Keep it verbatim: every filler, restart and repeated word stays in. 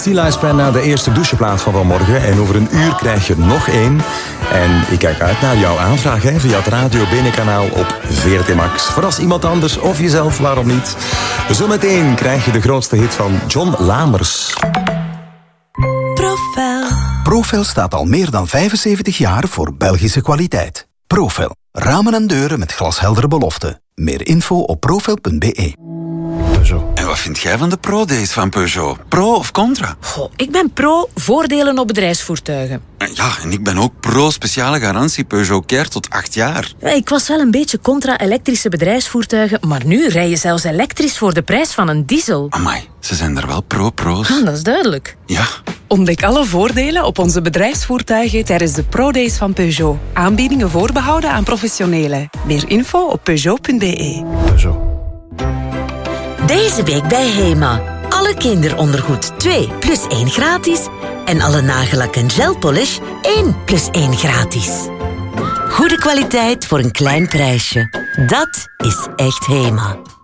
Stila is na de eerste doucheplaat van vanmorgen. En over een uur krijg je nog één. En ik kijk uit naar jouw aanvraag hè, via het Radio Bene-kanaal op V R T Max. Verras iemand anders of jezelf, waarom niet? Zometeen krijg je de grootste hit van John Lamers. Profel. Profel staat al meer dan vijfenzeventig jaar voor Belgische kwaliteit. Profel. Ramen en deuren met glasheldere beloften. Meer info op profel punt b e. Peugeot. En wat vind jij van de Pro-days van Peugeot? Pro of contra? Goh, ik ben pro voordelen op bedrijfsvoertuigen. Ja, en ik ben ook pro speciale garantie Peugeot Care tot acht jaar. Ik was wel een beetje contra elektrische bedrijfsvoertuigen, maar nu rij je zelfs elektrisch voor de prijs van een diesel. Amai, ze zijn er wel pro-pro's. Ah, dat is duidelijk. Ja. Ontdek alle voordelen op onze bedrijfsvoertuigen tijdens de Pro-days van Peugeot. Aanbiedingen voorbehouden aan professionelen. Meer info op peugeot punt b e. Peugeot. Deze week bij Hema. Alle kinderondergoed twee plus één gratis. En alle nagellak en gelpolish één plus één gratis. Goede kwaliteit voor een klein prijsje. Dat is echt Hema.